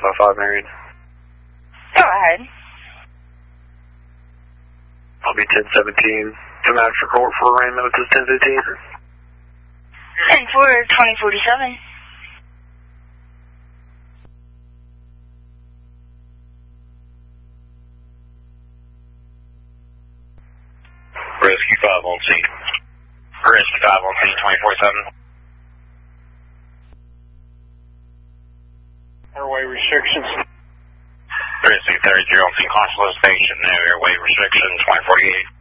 555 Marion. Go ahead. I'll be 1017. Come out for court for arraignment with this 1015. And for 2047. Rescue 5 on scene. Rescue 5 on scene, 24/7. Airway restrictions. Rescue 33 on scene, constellation station, no airway restrictions, 2048.